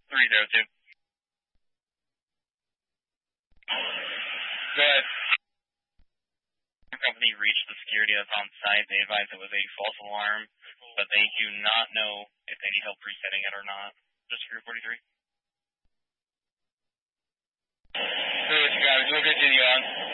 302. Go ahead. Company reached the security that's on site. They advised it was a false alarm, but they do not know if they need help resetting it or not. Just Group 43. So what you guys, we'll continue on.